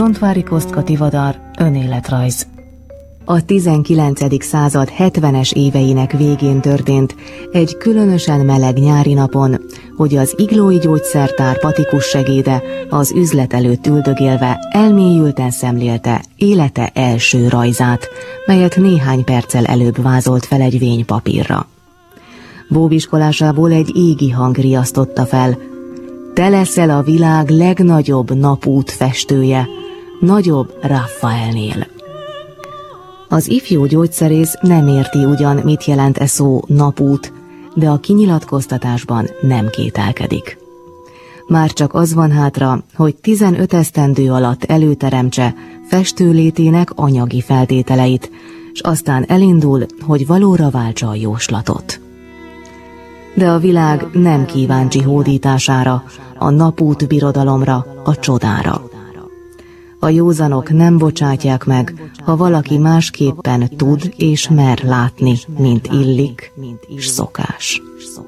Csontváry Kostka Tivadar, önéletrajz. A 19. század 70-es éveinek végén történt egy különösen meleg nyári napon, hogy az Iglói Gyógyszertár patikus segéde az üzlet előtt üldögélve elmélyülten szemlélte élete első rajzát, melyet néhány perccel előbb vázolt fel egy vénypapírra. Bóbiskolásából egy égi hang riasztotta fel: te leszel a világ legnagyobb napút festője, nagyobb Raffaelnél. Az ifjú gyógyszerész nem érti ugyan, mit jelent e szó napút, de a kinyilatkoztatásban nem kételkedik. Már csak az van hátra, hogy 15 esztendő alatt előteremtse festőlétének anyagi feltételeit, s aztán elindul, hogy valóra váltsa a jóslatot. De a világ nem kíváncsi hódítására, a napút birodalomra, a csodára. A józanok nem bocsátják meg, ha valaki másképpen tud és mer látni, mint illik, s szokás.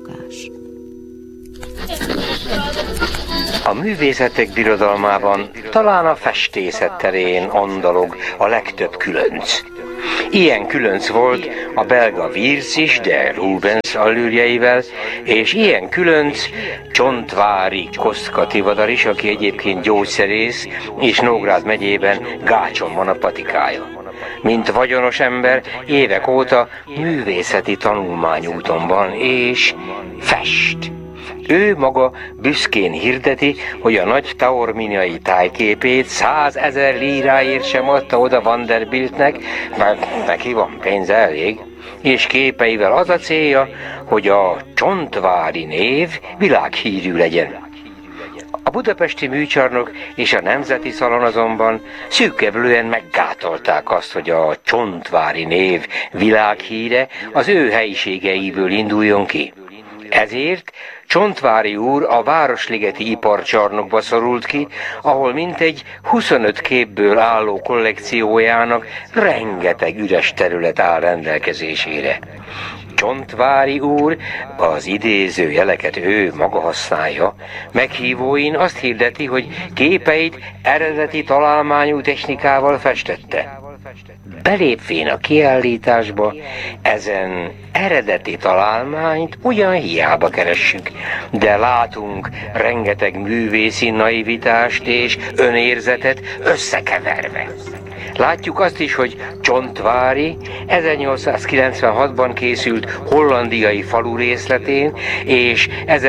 A művészetek birodalmában talán a festészet terén andalog a legtöbb különc. Ilyen különc volt a belga Wiertz is, de Rubens allűrjeivel, és ilyen különc Csontváry Kostka Tivadar is, aki egyébként gyógyszerész, és Nógrád megyében Gácson van a patikája. Mint vagyonos ember évek óta művészeti tanulmányúton van, és fest. Ő maga büszkén hirdeti, hogy a nagy taorminiai tájképét 100 000 líráért sem adta oda Vanderbiltnek, mert neki van pénze elég, és képeivel az a célja, hogy a Csontváry név világhírű legyen. A budapesti műcsarnok és a Nemzeti Szalon azonban szűkevlően meggátolták azt, hogy a Csontváry név világhíre az ő helyiségeiből induljon ki. Ezért Csontváry úr a Városligeti Iparcsarnokba szorult ki, ahol mintegy 25 képből álló kollekciójának rengeteg üres terület áll rendelkezésére. Csontváry úr, az idéző jeleket ő maga használja, meghívóin azt hirdeti, hogy képeit eredeti találmányú technikával festette. Belépvén a kiállításba, ezen eredeti találmányt ugyan hiába keressük, de látunk rengeteg művészi naivitást és önérzetet összekeverve. Látjuk azt is, hogy Csontváry 1896-ban készült hollandiai falu részletén és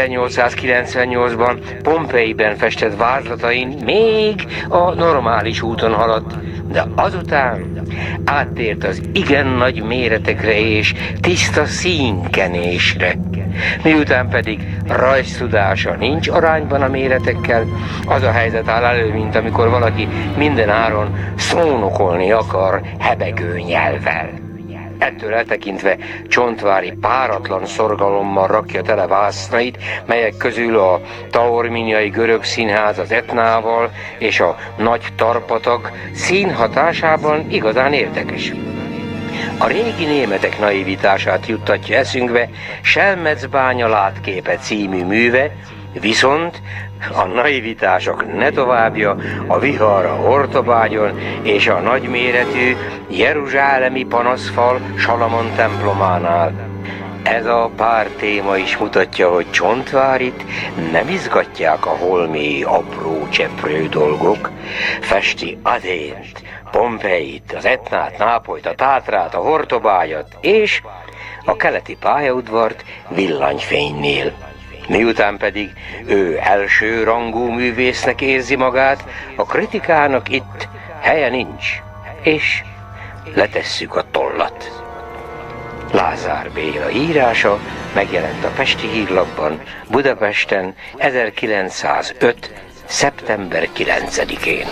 1898-ban Pompeiben festett vázlatain még a normális úton haladt, de azután áttért az igen nagy méretekre és tiszta színkenésre. Miután pedig rajztudása nincs arányban a méretekkel, az a helyzet áll elő, mint amikor valaki minden áron szónokolni akar hebegő nyelvvel. Ettől eltekintve Csontváry páratlan szorgalommal rakja tele vásznait, melyek közül a taorminiai görög színház az Etnával és a nagy tarpatak színhatásában igazán érdekes. A régi németek naivitását juttatja eszünkbe Selmecbánya látképe című műve, viszont a naivitások ne továbbja a Vihar a Ortobágyon és a nagyméretű jeruzsálemi panaszfal Salamon templománál. Ez a pár téma is mutatja, hogy Csontváryt nem izgatják a holmi apró cseprő dolgok. Festi Athént, Pompeit, az Etnát, Nápolyt, a Tátrát, a Hortobágyat és a keleti pályaudvart villanyfénynél. Miután pedig ő elsőrangú művésznek érzi magát, a kritikának itt helye nincs, és letesszük a tollat. Lázár Béla írása megjelent a Pesti Hírlapban Budapesten 1905. szeptember 9-én.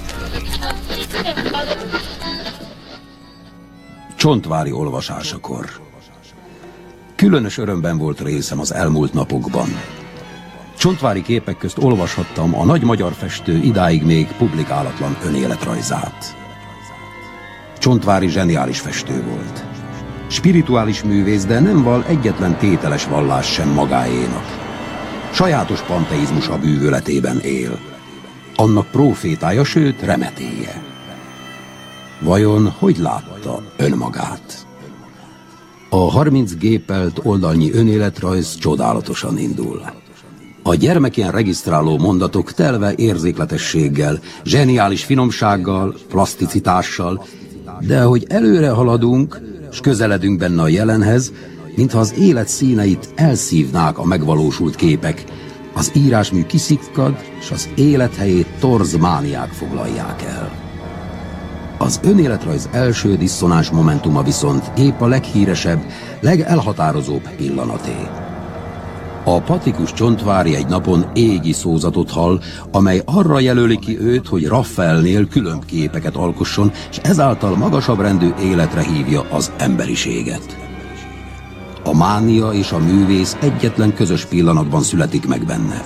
Csontváry olvasásakor. Különös örömben volt részem az elmúlt napokban. Csontváry képek közt olvashattam a nagy magyar festő idáig még publikálatlan önéletrajzát. Csontváry zseniális festő volt. Spirituális művész, de nem val egyetlen tételes vallás sem magáénak. Sajátos panteizmus a bűvöletében él. annak prófétája, sőt remetéje. Vajon hogy látta önmagát? A 30 gépelt oldalnyi önéletrajz csodálatosan indul. A gyermekien regisztráló mondatok telve érzékletességgel, zseniális finomsággal, plaszticitással, de ahogy előre haladunk, s közeledünk benne a jelenhez, mintha az élet színeit elszívnák a megvalósult képek, az írásmű kiszikkad, s az élethelyét torz mániák foglalják el. Az önéletrajz első diszonáns momentuma viszont épp a leghíresebb, legelhatározóbb pillanaté. A patikus Csontváry egy napon égi szózatot hall, amely arra jelöli ki őt, hogy Raphaelnél különb képeket alkosson, és ezáltal magasabb rendű életre hívja az emberiséget. A mánia és a művész egyetlen közös pillanatban születik meg benne.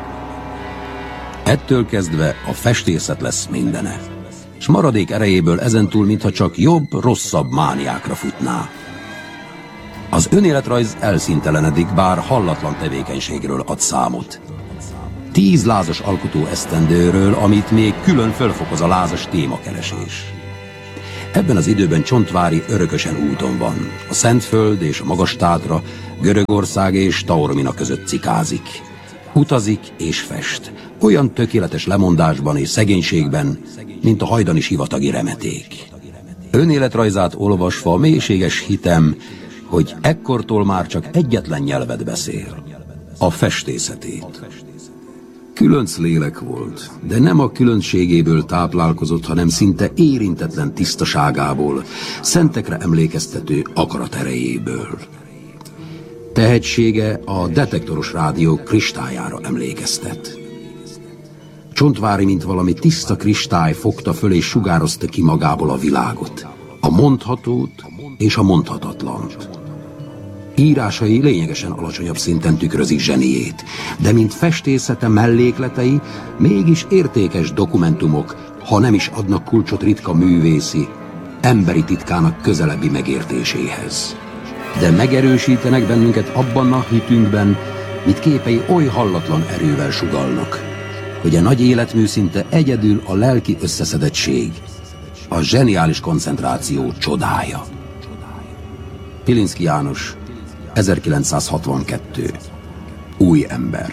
Ettől kezdve a festészet lesz mindene, s maradék erejéből ezentúl, mintha csak jobb, rosszabb mániákra futná. Az önéletrajz elszíntelenedik, bár hallatlan tevékenységről ad számot. 10 lázas alkotó esztendőről, amit még külön fölfokoz a lázas témakeresés. Ebben az időben Csontváry örökösen úton van. A Szentföld és a Magas-Tátra, Görögország és Taormina között cikázik. Utazik és fest. Olyan tökéletes lemondásban és szegénységben, mint a hajdani sivatagi remeték. Önéletrajzát olvasva mélységes hitem, hogy ekkortól már csak egyetlen nyelvet beszél. A festészetét. Különc lélek volt, de nem a különbségéből táplálkozott, hanem szinte érintetlen tisztaságából, szentekre emlékeztető akaraterejéből. Tehetsége a detektoros rádió kristályára emlékeztet. Csontváry, mint valami tiszta kristály fogta föl és sugározta ki magából a világot, a mondhatót és a mondhatatlant. Írásai lényegesen alacsonyabb szinten tükrözik zseniét, de mint festészete mellékletei mégis értékes dokumentumok, ha nem is adnak kulcsot ritka művészi, emberi titkának közelebbi megértéséhez. De megerősítenek bennünket abban a hitünkben, mit képei oly hallatlan erővel sugallnak, hogy a nagy életmű szinte egyedül a lelki összeszedettség, a zseniális koncentráció csodája. Pilinszky János, 1962. Új ember.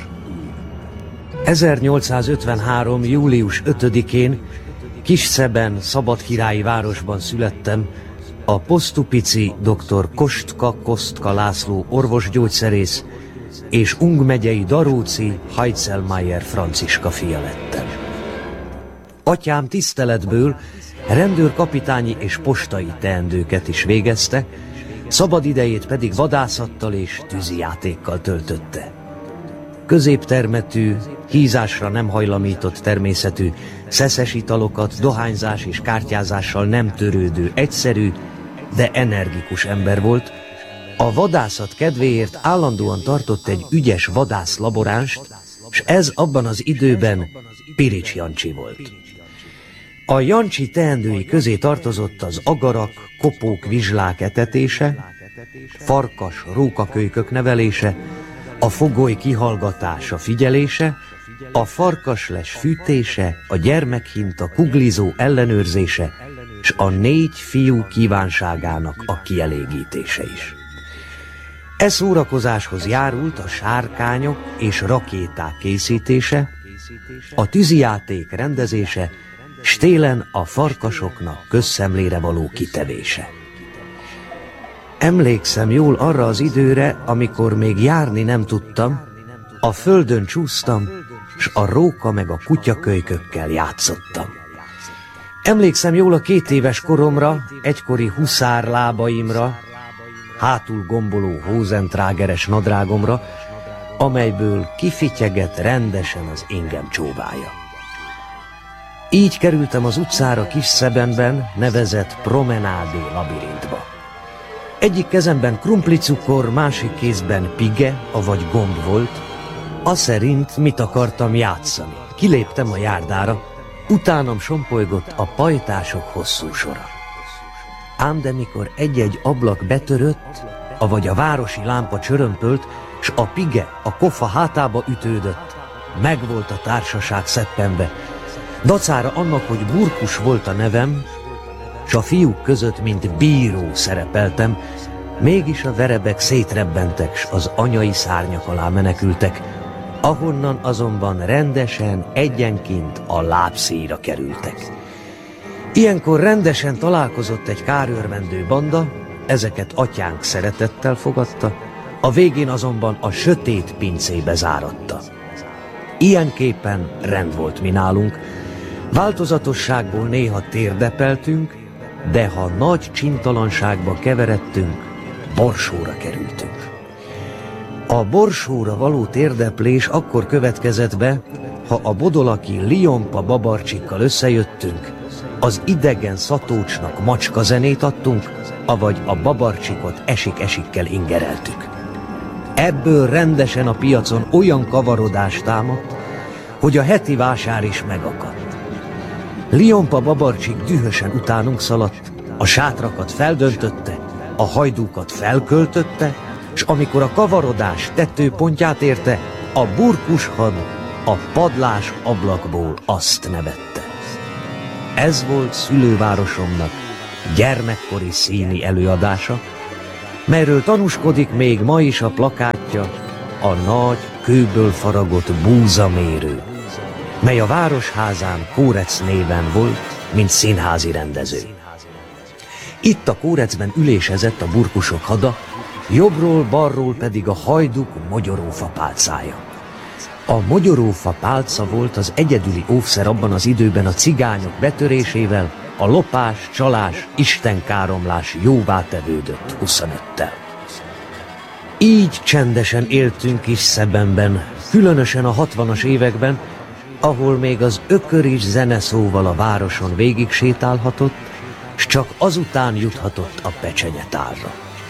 1853. július 5-én Kisszeben, szabadkirályi városban születtem, a Posztupici dr. Kostka László orvosgyógyszerész és Ung megyei Daróci Heitzelmeier Franciska fia lettem. Atyám tiszteletből rendőrkapitányi és postai teendőket is végezte, szabad idejét pedig vadászattal és tűzijátékkal töltötte. Középtermetű, hízásra nem hajlamított természetű, szeszes italokat, dohányzás és kártyázással nem törődő, egyszerű, de energikus ember volt. A vadászat kedvéért állandóan tartott egy ügyes vadászlaboránst, s ez abban az időben Pirics Jancsi volt. A Jancsi teendői közé tartozott az agarak, kopók, vizslák etetése, farkas, rókakölykök nevelése, a fogoly kihallgatása, figyelése, a farkasles fűtése, a gyermekhinta kuglizó ellenőrzése, s a 4 fiú kívánságának a kielégítése is. E szórakozáshoz járult a sárkányok és rakéták készítése, a tűzijáték rendezése, s télen a farkasoknak közszemlére való kitevése. Emlékszem jól arra az időre, amikor még járni nem tudtam, a földön csúsztam, s a róka meg a kutyakölykökkel játszottam. Emlékszem jól a 2 éves koromra, egykori huszár lábaimra, hátul gomboló hózentrágeres nadrágomra, amelyből kifityegett rendesen az ingem csóvája. Így kerültem az utcára Kisszebenben nevezett promenádé labirintba. Egyik kezemben krumplicukor, másik kézben pige, avagy gomb volt, az szerint mit akartam játszani. Kiléptem a járdára, utánam sompolygott a pajtások hosszú sora. Ám de mikor egy-egy ablak betörött, avagy a városi lámpa csörömpölt, s a pige a kofa hátába ütődött, megvolt a társaság szeppenve, Dacára annak, hogy Burkus volt a nevem, s a fiúk között, mint bíró szerepeltem, mégis a verebek szétrebbentek, s az anyai szárnyak alá menekültek, ahonnan azonban rendesen egyenként a lábszíjra kerültek. Ilyenkor rendesen találkozott egy kárőrvendő banda, ezeket atyánk szeretettel fogadta, a végén azonban a sötét pincébe záratta. Ilyenképpen rend volt mi nálunk, változatosságból néha térdepeltünk, de ha nagy csintalanságba keveredtünk, borsóra kerültünk. A borsóra való térdeplés akkor következett be, ha a bodolaki Liompa babarcsikkal összejöttünk, az idegen szatócsnak macska zenét adtunk, avagy a babarcsikot esik-esikkel ingereltük. Ebből rendesen a piacon olyan kavarodás támadt, hogy a heti vásár is megakadt. Liompa babarcsik dühösen utánunk szaladt, a sátrakat feldöntötte, a hajdúkat felköltötte, s amikor a kavarodás tetőpontját érte, a burkushad a padlás ablakból azt nevette. Ez volt szülővárosomnak gyermekkori színi előadása, melyről tanúskodik még ma is a plakátja, a nagy, kőből faragott búzamérő, mely a városházán Kórec néven volt, mint színházi rendező. Itt a Kórecben ülésezett a burkusok hada, jobbról-balról pedig a hajduk mogyorófa pálcája. A mogyorófa pálca volt az egyedüli óvszer abban az időben a cigányok betörésével, a lopás, csalás, istenkáromlás jóvá tevődött 25-tel. Így csendesen éltünk kis Szebenben, különösen a 60-as években, ahol még az ökör is zeneszóval a városon végig sétálhatott, s csak azután juthatott a pecsenyetárra.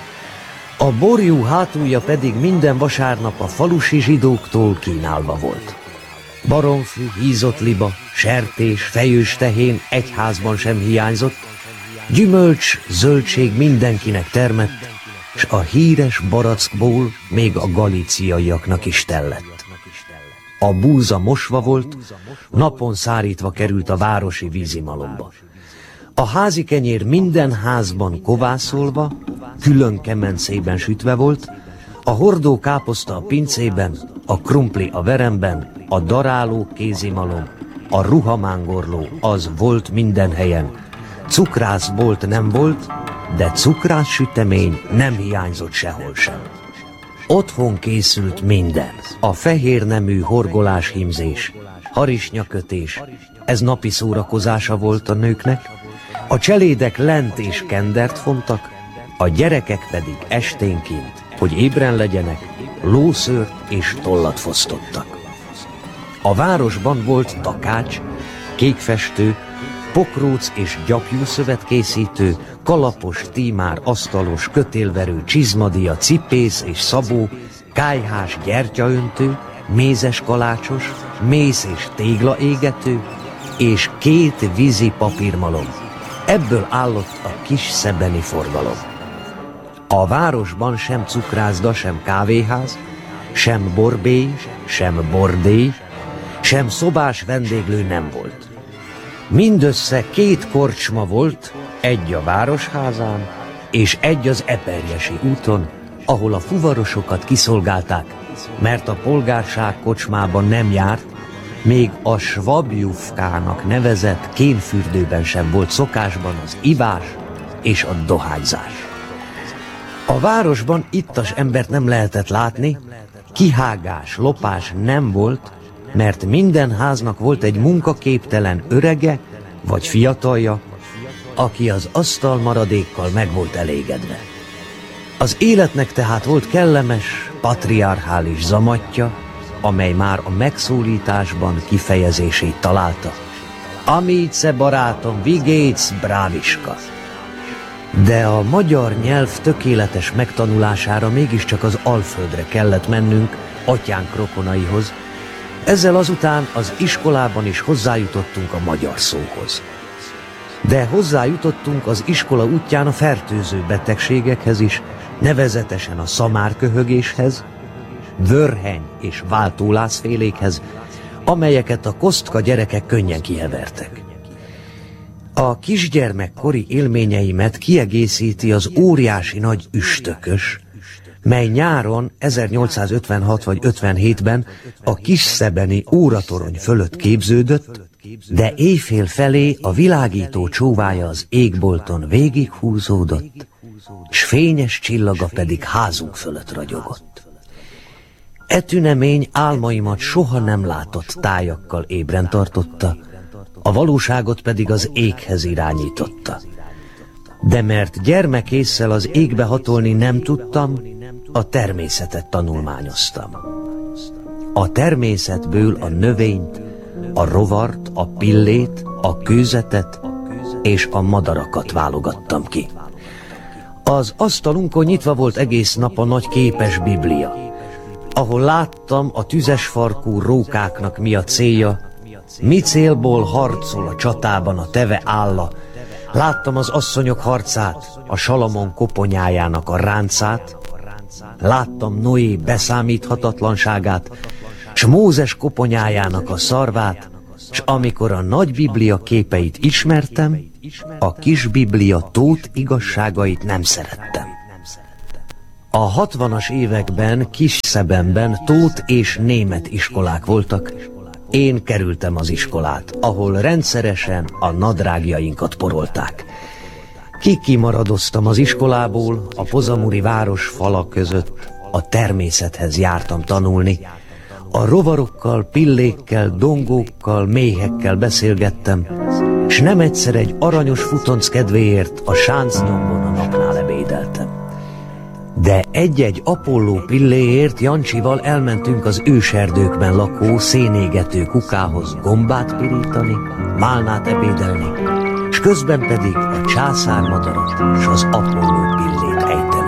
A borjú hátulja pedig minden vasárnap a falusi zsidóktól kínálva volt. Baromfű, hízott liba, sertés, fejős tehén egy házban sem hiányzott, gyümölcs, zöldség mindenkinek termett, s a híres barackból még a galíciaiaknak is tellett. A búza mosva volt, napon szárítva került a városi vízimalomba. A házi kenyér minden házban kovászolva, külön kemencében sütve volt, a hordó káposzta a pincében, a krumpli a veremben, a daráló kézimalom, a ruhamángorló az volt minden helyen. Cukrászbolt nem volt, de cukrász sütemény nem hiányzott sehol sem. Otthon készült minden. A fehér nemű horgoláshímzés, harisnyakötés, ez napi szórakozása volt a nőknek, a cselédek lent és kendert fontak, a gyerekek pedig esténként, hogy ébren legyenek, lószőrt és tollat fosztottak. A városban volt takács, kékfestő, pokróc és gyapjúszövetkészítő, kalapos, tímár, asztalos, kötélverő, csizmadia, cipész és szabó, kályhás, gyertyaöntő, mézes kalácsos, mész és téglaégető, és 2 vízi papírmalom. Ebből állott a kis szebeni forgalom. A városban sem cukrászda, sem kávéház, sem borbély, sem bordély, sem szobás vendéglő nem volt. Mindössze 2 korcsma volt, egy a városházán, és egy az Eperjesi úton, ahol a fuvarosokat kiszolgálták, mert a polgárság kocsmában nem járt, még a Svabjufkának nevezett kénfürdőben sem volt szokásban az ivás és a dohányzás. A városban ittas embert nem lehetett látni, kihágás, lopás nem volt, mert minden háznak volt egy munkaképtelen örege vagy fiatalja, aki az asztal maradékkal meg volt elégedve. Az életnek tehát volt kellemes, patriarchális zamatja, amely már a megszólításban kifejezését találta. Amice barátom, vigéc, bráviska. De a magyar nyelv tökéletes megtanulására mégiscsak az Alföldre kellett mennünk, atyánk rokonaihoz. Ezzel azután az iskolában is hozzájutottunk a magyar szóhoz. De hozzájutottunk az iskola útján a fertőző betegségekhez is, nevezetesen a szamárköhögéshez, vörheny és váltólászfélékhez, amelyeket a Kostka gyerekek könnyen kihevertek. A kisgyermekkori élményeimet kiegészíti az óriási nagy üstökös, mely nyáron 1856 vagy 57-ben a Kisszebeni óratorony fölött képződött, de éjfél felé a világító csóvája az égbolton végighúzódott, s fényes csillaga pedig házunk fölött ragyogott. E tünemény álmaimat soha nem látott tájakkal ébren tartotta, a valóságot pedig az éghez irányította. De mert gyermekésszel az égbe hatolni nem tudtam, a természetet tanulmányoztam. A természetből a növényt, a rovart, a pillét, a kőzetet és a madarakat válogattam ki. Az asztalunkon nyitva volt egész nap a nagy képes Biblia, ahol láttam a tüzes farkú rókáknak mi a célja, mi célból harcol a csatában a teve álla. Láttam az asszonyok harcát, a Salamon koponyájának a ráncát, láttam Noé beszámíthatatlanságát, s Mózes koponyájának a szarvát, s amikor a nagy Biblia képeit ismertem, a kis Biblia tót igazságait nem szerettem. A 60-as években Kisszebenben tót és német iskolák voltak. Én kerültem az iskolát, ahol rendszeresen a nadrágjainkat porolták. Kimaradoztam az iskolából, a pozamuri város fala között, a természethez jártam tanulni. A rovarokkal, pillékkel, dongókkal, méhekkel beszélgettem, s nem egyszer egy aranyos futonc kedvéért a sáncdombon a napnál ebédeltem. De egy-egy Apolló pilléért Jancsival elmentünk az őserdőkben lakó szénégető kukához gombát pirítani, málnát ebédelni, s közben pedig a császármadarat s az Apolló pillét ejteni.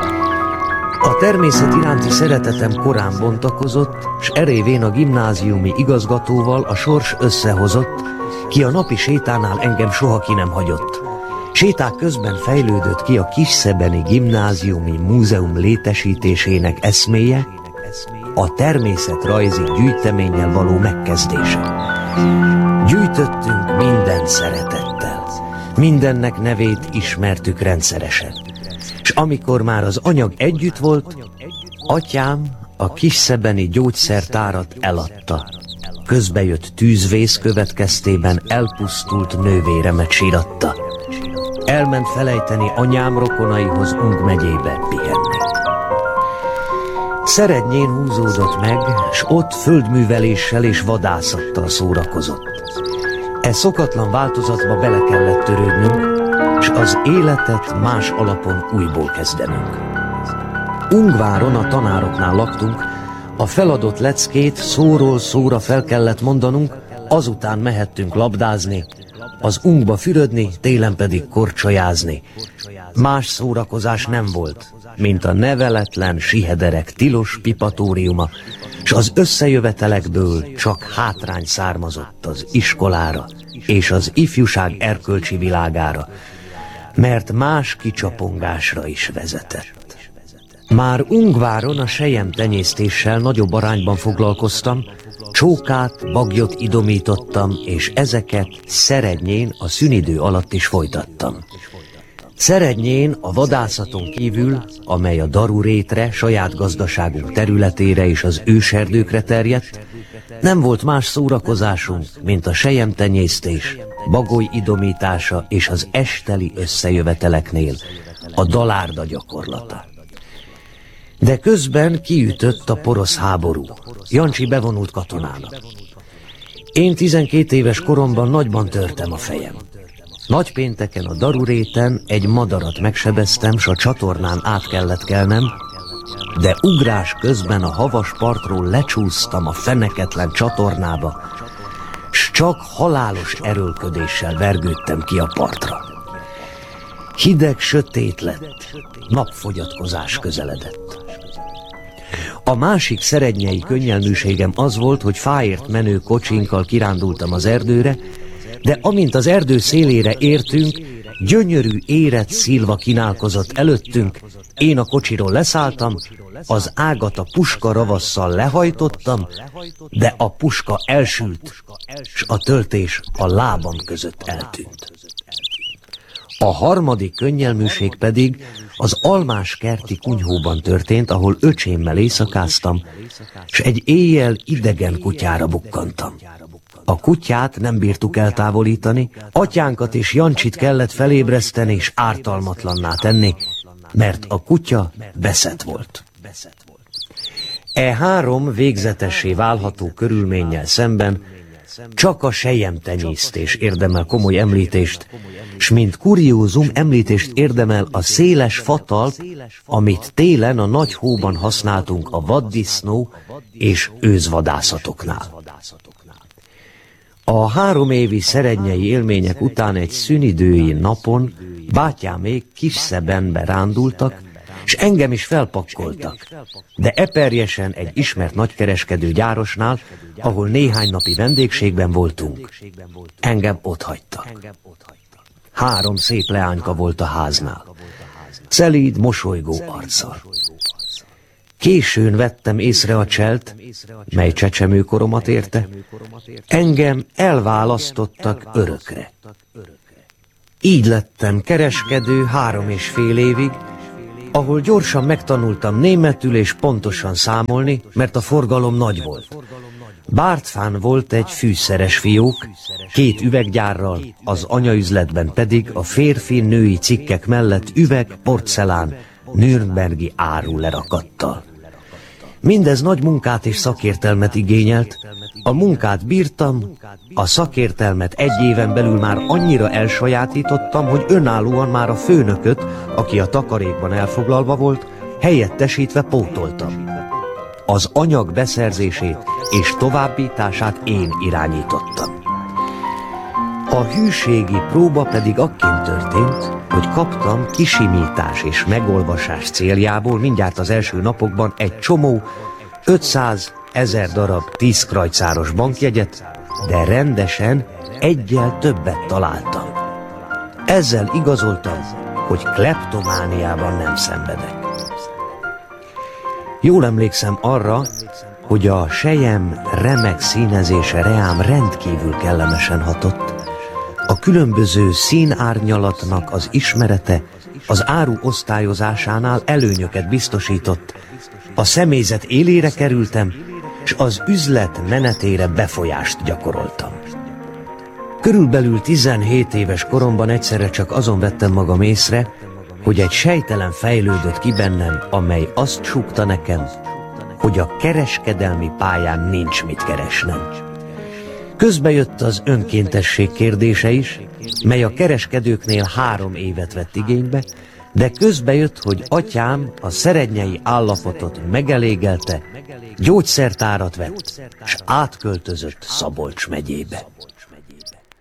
A természet iránti szeretetem korán bontakozott, s erévén a gimnáziumi igazgatóval a sors összehozott, ki a napi sétánál engem soha ki nem hagyott. Séták közben fejlődött ki a Kisszebeni Gimnáziumi Múzeum létesítésének eszméje, a természetrajzi gyűjteménnyel való megkezdése. Gyűjtöttünk mindent szeretettel, mindennek nevét ismertük rendszeresen. S amikor már az anyag együtt volt, atyám a Kisszebeni gyógyszertárat eladta. Közbejött tűzvész következtében elpusztult nővéremet síratta. Elment felejteni anyám rokonaihoz Ung megyébe pihenni. Szerednyén húzódott meg, s ott földműveléssel és vadászattal szórakozott. E szokatlan változatba bele kellett törődnünk, s az életet más alapon újból kezdenünk. Ungváron a tanároknál laktunk, a feladott leckét szóról szóra fel kellett mondanunk, azután mehettünk labdázni, az Ungba fürödni, télen pedig korcsolyázni. Más szórakozás nem volt, mint a neveletlen sihederek tilos pipatóriuma, s az összejövetelekből csak hátrány származott az iskolára és az ifjúság erkölcsi világára, mert más kicsapongásra is vezetett. Már Ungváron a selyemtenyésztéssel nagyobb arányban foglalkoztam, csókát, bagyot idomítottam, és ezeket Szerednyén a szünidő alatt is folytattam. Szerednyén a vadászaton kívül, amely a darurétre, saját gazdaságunk területére és az őserdőkre terjedt, nem volt más szórakozásunk, mint a selyemtenyésztés, bagoly idomítása és az esteli összejöveteleknél a dalárda gyakorlata. De közben kiütött a porosz háború. Jancsi bevonult katonának. Én 12 éves koromban nagyban törtem a fejem. Nagypénteken a daruréten egy madarat megsebeztem, s a csatornán át kellett kelnem, de ugrás közben a havas partról lecsúsztam a feneketlen csatornába, s csak halálos erőlködéssel vergődtem ki a partra. Hideg, sötét lett, napfogyatkozás közeledett. A másik szerednyei könnyelműségem az volt, hogy fáért menő kocsinkkal kirándultam az erdőre, de amint az erdő szélére értünk, gyönyörű érett szilva kínálkozott előttünk, én a kocsiról leszálltam, az ágat a puska ravasszal lehajtottam, de a puska elsült, s a töltés a lábam között eltűnt. A harmadik könnyelműség pedig az almás kerti kunyhóban történt, ahol öcsémmel éjszakáztam, s egy éjjel idegen kutyára bukkantam. A kutyát nem bírtuk eltávolítani, atyánkat és Jancsit kellett felébreszteni és ártalmatlanná tenni, mert a kutya veszett volt. E három végzetessé válható körülménnyel szemben csak a selyemtenyésztés érdemel komoly említést, s mint kuriózum említést érdemel a széles fatalp, amit télen a nagy hóban használtunk a vaddisznó és őzvadászatoknál. A 3 évi szerednyei élmények után egy szünidői napon bátyámék Kisszebenbe rándultak, s engem is felpakkoltak, de eperjesen egy ismert nagykereskedő gyárosnál, ahol néhány napi vendégségben voltunk, engem otthagytak. 3 szép leányka volt a háznál, szelíd, mosolygó arccal. Későn vettem észre a cselt, mely csecsemőkoromat érte, engem elválasztottak örökre. Így lettem kereskedő 3,5 évig, ahol gyorsan megtanultam németül és pontosan számolni, mert a forgalom nagy volt. Bártfán volt egy fűszeres fiók, 2 üveggyárral, az anyaüzletben pedig a férfi-női cikkek mellett üveg, porcelán, nürnbergi áru lerakattal. Mindez nagy munkát és szakértelmet igényelt, a munkát bírtam, a szakértelmet 1 éven belül már annyira elsajátítottam, hogy önállóan már a főnököt, aki a takarékban elfoglalva volt, helyettesítve pótoltam. Az anyag beszerzését és továbbítását én irányítottam. A hűségi próba pedig akként történt, hogy kaptam kisimítás és megolvasás céljából mindjárt az első napokban egy csomó 500 000 darab 10 krajcáros bankjegyet, de rendesen egyel többet találtam. Ezzel igazoltam, hogy kleptomániában nem szenvedek. Jól emlékszem arra, hogy a sejem remek színezése reám rendkívül kellemesen hatott. A különböző színárnyalatnak az ismerete az áru osztályozásánál előnyöket biztosított. A személyzet élére kerültem, és az üzlet menetére befolyást gyakoroltam. Körülbelül 17 éves koromban egyszerre csak azon vettem magam észre, hogy egy sejtelem fejlődött ki bennem, amely azt súgta nekem, hogy a kereskedelmi pályán nincs mit keresnem. Közbe jött az önkéntesség kérdése is, mely a kereskedőknél 3 évet vett igénybe, de közbe jött, hogy atyám a szerednyei állapotot megelégelte, gyógyszertárat vett, s átköltözött Szabolcs megyébe.